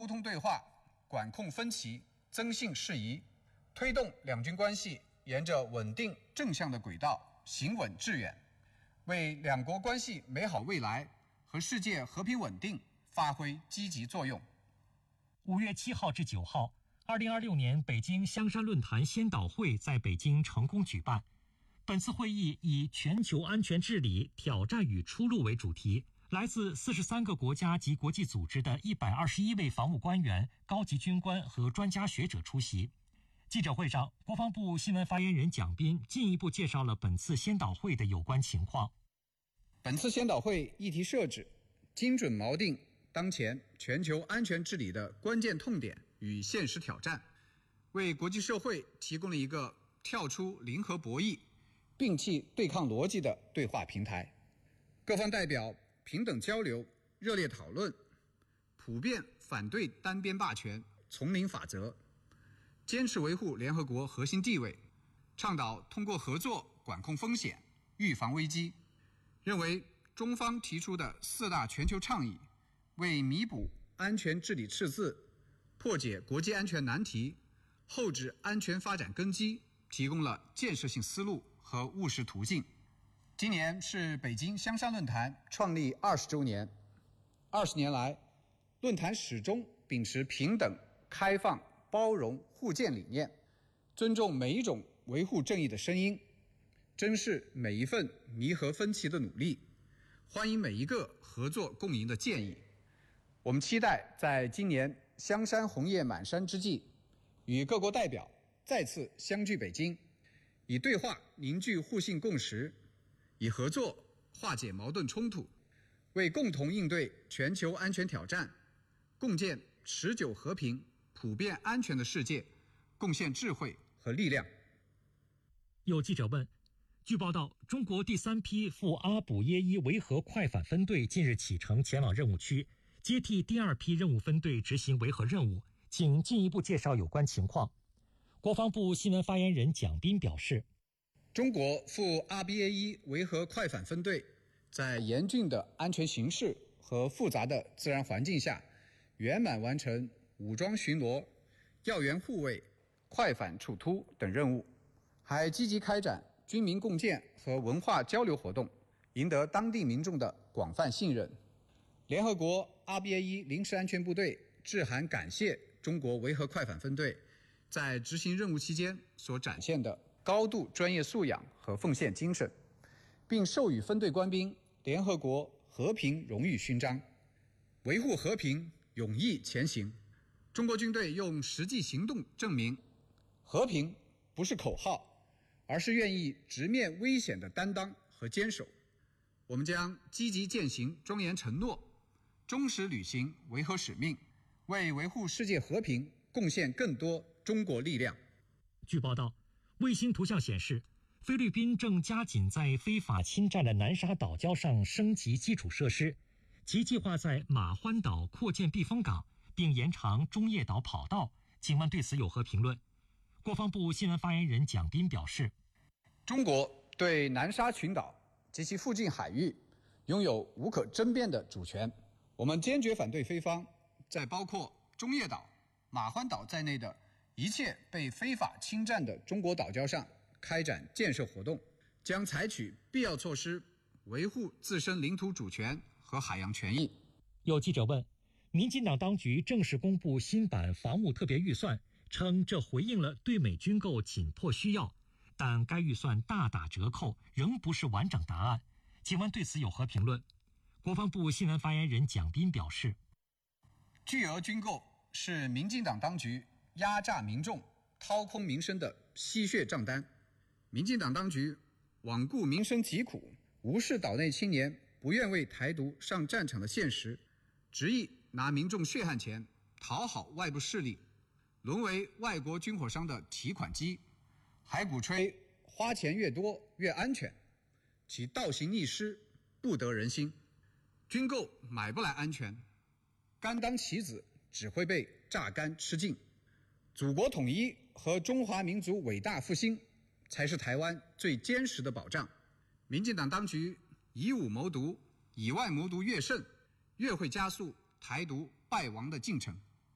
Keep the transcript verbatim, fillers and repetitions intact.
通对话，管控分歧，增信事宜，推动两军关系沿着稳定正向的轨道行稳致远，为两国关系美好未来和世界和平稳定发挥积极作用。 五月七号至九号，二零二六年北京香山论坛先导会在北京成功举办。本次会议以全球安全治理挑战与出路为主题，来自四十三个国家及国际组织的一百二十一位防务官员、高级军官和专家学者出席。记者会上，国防部新闻发言人蒋斌进一步介绍了本次先导会的有关情况。 本次先导会议题设置，精准锚定当前全球安全治理的关键痛点与现实挑战，为国际社会提供了一个跳出零和博弈、摒弃对抗逻辑的对话平台。各方代表平等交流、热烈讨论，普遍反对单边霸权、丛林法则，坚持维护联合国核心地位，倡导通过合作管控风险、预防危机。认为中方提出的四大全球倡议，为弥补安全治理赤字、破解国际安全难题、厚植安全发展根基提供了建设性思路和务实途径。今年是北京香山论坛创立二十周年，二十年来，论坛始终秉持平等、开放、包容、互鉴理念，尊重每一种维护正义的声音，珍视每一份弥合分歧的努力，欢迎每一个合作共赢的建议。我们期待在今年香山红叶满山之际，与各国代表再次相聚北京，以对话凝聚互信共识，以合作化解矛盾冲突，为共同应对全球安全挑战，共建持久和平、普遍安全的世界贡献智慧和力量。 有记者问，据报道，中国第三批赴阿卜耶伊维和快反分队近日启程前往任务区，接替第二批任务分队执行维和任务，请进一步介绍有关情况。国防部新闻发言人蒋斌表示， 中国赴阿卜耶伊维和快反分队在严峻的安全形势和复杂的自然环境下，圆满完成武装巡逻、要员护卫、快反处突等任务，还积极开展军民共建和文化交流活动，赢得当地民众的广泛信任。联合国阿卜耶伊临时安全部队致函感谢中国维和快反分队在执行任务期间所展现的高度专业素养和奉献精神，并授予分队官兵联合国和平荣誉勋章。维护和平，勇毅前行。中国军队用实际行动证明，和平不是口号，而是愿意直面危险的担当和坚守。我们将积极践行庄严承诺，忠实履行维和使命，为维护世界和平贡献更多中国力量。 据报道，卫星图像显示，菲律宾正加紧在非法侵占的南沙岛礁上升级基础设施，其计划在马欢岛扩建避风港，并延长中业岛跑道。请问对此有何评论？国防部新闻发言人蒋斌表示， 中国对南沙群岛及其附近海域拥有无可争辩的主权，我们坚决反对菲方在包括中业岛、马欢岛在内的一切被非法侵占的中国岛礁上开展建设活动，将采取必要措施维护自身领土主权和海洋权益。 有记者问，民进党当局正式公布新版防务特别预算，称这回应了对美军购紧迫需要，但该预算大打折扣，仍不是完整答案。请问对此有何评论？国防部新闻发言人蒋斌表示， 巨额军购是民进党当局压榨民众、掏空民生的吸血账单。民进党当局罔顾民生疾苦，无视岛内青年不愿为台独上战场的现实，执意拿民众血汗钱讨好外部势力，沦为外国军火商的提款机，还鼓吹花钱越多越安全，其倒行逆施，不得人心。军购买不来安全，甘当棋子只会被榨干吃尽。祖国统一和中华民族伟大复兴才是台湾最坚实的保障。民进党当局以武谋独，以外谋独越甚，越会加速台独败亡的进程。